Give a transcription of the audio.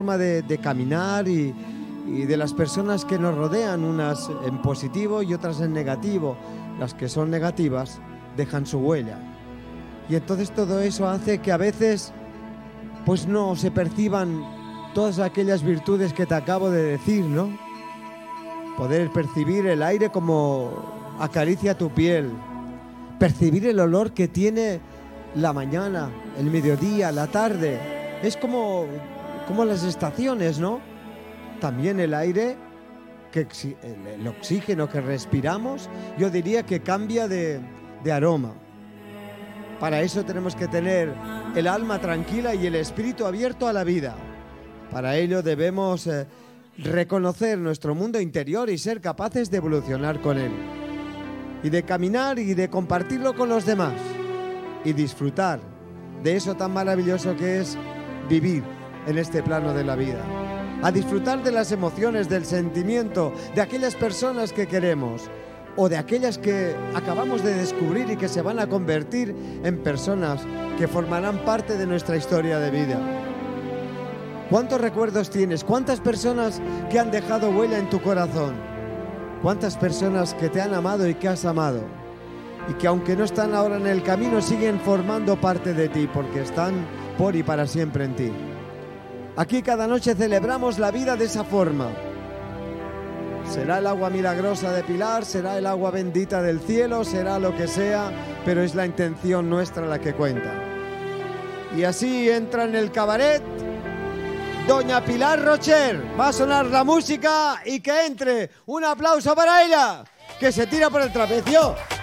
forma de caminar y de las personas que nos rodean, unas en positivo y otras en negativo. Las que son negativas dejan su huella. Y entonces todo eso hace que a veces pues no se perciban todas aquellas virtudes que te acabo de decir, ¿no? Poder percibir el aire como acaricia tu piel, percibir el olor que tiene la mañana, el mediodía, la tarde. Es como las estaciones, ¿no? También el aire, el oxígeno que respiramos, yo diría que cambia de aroma. Para eso tenemos que tener el alma tranquila y el espíritu abierto a la vida. Para ello debemos reconocer nuestro mundo interior y ser capaces de evolucionar con él. Y de caminar y de compartirlo con los demás. Y disfrutar de eso tan maravilloso que es vivir en este plano de la vida. A disfrutar de las emociones, del sentimiento, de aquellas personas que queremos o de aquellas que acabamos de descubrir y que se van a convertir en personas que formarán parte de nuestra historia de vida. ¿Cuántos recuerdos tienes? ¿Cuántas personas que han dejado huella en tu corazón? ¿Cuántas personas que te han amado y que has amado? Y que aunque no están ahora en el camino, siguen formando parte de ti porque están por y para siempre en ti. Aquí cada noche celebramos la vida de esa forma. Será el agua milagrosa de Pilar, será el agua bendita del cielo, será lo que sea, pero es la intención nuestra la que cuenta. Y así entra en el cabaret Doña Pilar Rocher. Va a sonar la música y que entre. Un aplauso para ella, que se tira por el trapecio.